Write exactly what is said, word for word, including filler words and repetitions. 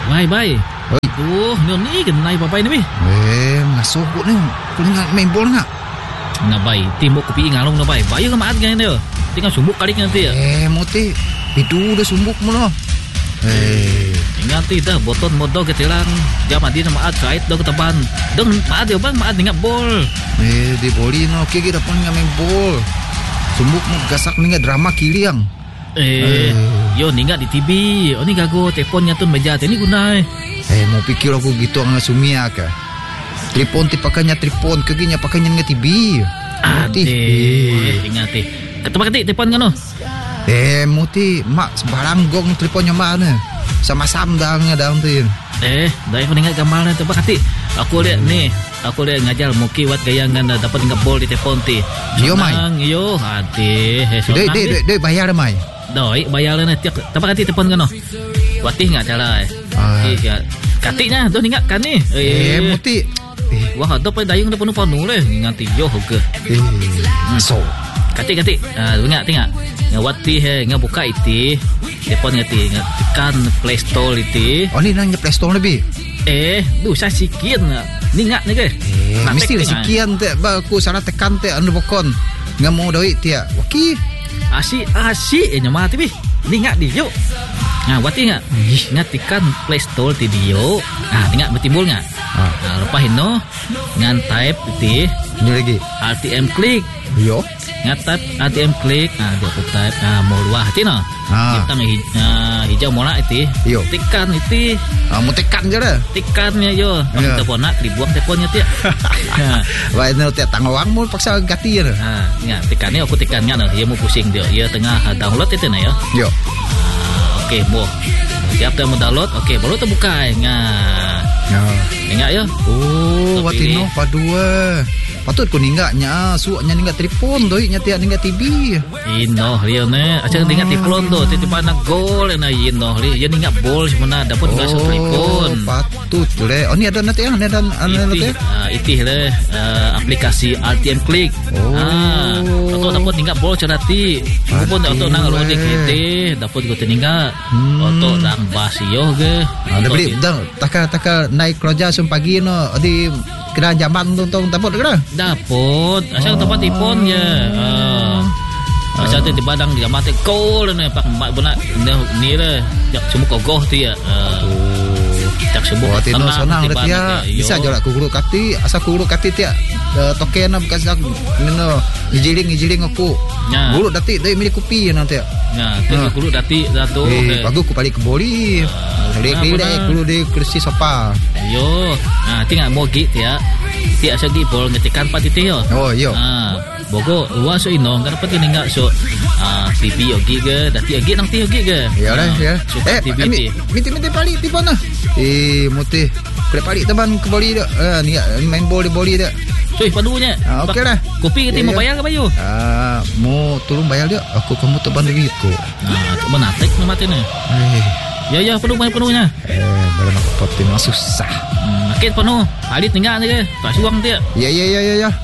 Bay, bay. Oi. Tuh, ni kenai papai ni, bi. Eh, ngasuh kok ni. Kau ingat main bola nak? Nah, bay. Timbuk kopi ngalung na, bay. Bayu ke maat kan dia. Tinggal sumbuk kali nanti ya. Eh, moti. Pidu dah sumbuk mo no. Eh, ingat dah boton modo ketilang. Dia mati na maat kait do ketaban. Dong maat dia bang, maat ingat bol. Eh, di boli no. Okey kita pun main bol. Sumbuk mo gasak ni drama kiliang. Eh, yo ningat di T V. Oh ni gago telefonnya tu meja ni guna. Eh, mau pikir aku gitu ang sumia ka. Telepon ti pakainya telepon, kaginya pakainya nga T V. Ati, eh, ingat eh. Ketepak ketik telepon kan no? Eh, muti mak sebarang gong teleponnya mana? Sama samdang dalam tu. Eh, dah aku ingat gambar tu pak ketik. Aku lihat ni, aku lihat ngajar muki wat gayangan dapat ingat bol di telepon ti. Yo mai. Yo, hati. Dei dei dei bayar mai. Doi, bayar lah nanti. Tapi kati telepon kan no? Watih nggak cara eh? Iya. Katiknya, tu ingat kan ni? Eh, muti. Wah, ada pada dayung dah penuh penuh leh. Ingat yo ke? Eh, so. Katik katik. Ah, ingat ingat. Nggak watih eh, nggak buka itu. Telepon ngati, nggak tekan Play Store itu. Oh ni nanya Play Store lebih. Eh, duh saya sikian ni ingat ni ke? Eh, mesti sikian te, aku sana tekan te anu bokon. Nggak mau duit dia. Waki. Asyik asyik eh nyama tu bi. Ni ingat dia yuk. Nah, buat ingat. Ingat tekan Play Store ti dia. Ah, ingat bertimbul enggak? Ah, nah, lepas itu ngan type itu. Ini lagi. R T M klik. Yo. Ngat type R T M klik. Ah, dia type ah mau luah ti no. Ah. Kita mah hijau mola itu. Yo. Tekan itu. Ah, mau tekan je dah. Tekannya yo. Pas telepon nak dibuang teleponnya ti. Wah, ini tiap tangawang mau paksa ganti ya. Ah, ingat tekannya aku tekannya no. Dia mau pusing dia. Dia tengah download itu na ya. Yo. Okey, boh. Siap dah mau download. Okey, baru terbuka. Ingat. Ya. Ingat ya? Oh, watino padua. Patut ko ningganya, suaknya ninggat telepon doi nya tiak ninggat T V. Ino, dia ne. Aja ninggat telepon tu, tiba-tiba nak gol na ino. Dia ninggat bol sebenarnya dapat enggak oh, telepon. Patut le. Oh, ni ada nanti ah, ni ada nanti. Ah, itih le aplikasi R T M Klik. Oh. Ah, atau dapat ninggat bol cerati. Pun atau nang lode kete, dapat ko tininggat. Atau nang basio ge. Ada beli dah takal-takal naik kerja sum pagi no di kena jaman tu tong dapat ke? Dapat. Asal tempat telefon je. Ah. Asal tu di badang dia mati call ni pak mak benak ni le. Jak semua kogoh tu ya. Jak semua tenang senang dah dia. Bisa je lah ku guru kati, asal ku guru kati tiak token nak bekas aku no ijiling-ijiling aku. Guru dati dari milik kopi nanti. Ya, tu guru dati datu. Eh, bagus ku balik ke boli. Lek-lek guru di kursi sofa. Yo. Ah, tinggal mau git ya. Tiak segi bol ngetikan pat itu yo. Oh, yo. Ah, bogo luas so ino, kan dapat ini enggak so ah T V yogi ke, dati yogi nang ti yogi ke. Ya lah ya. Eh, T V miti-miti balik di mana? Eh, muti. Kena balik teman ke boli dak. Ah, ni main bol di boli dak. Cuy, padunya. Ah, okey lah. Kopi kita mau bayar ke bayu? Ah, mau tolong bayar dia. Aku kamu teban duit ko. Ah, tu menatek mati ni. Eh. Ya ya penuh bayar penuhnya. Eh, dalam apa tu susah. Hmm, makin penuh. Alit tinggal ni ke? Tak suang dia. Ya ya ya ya ya.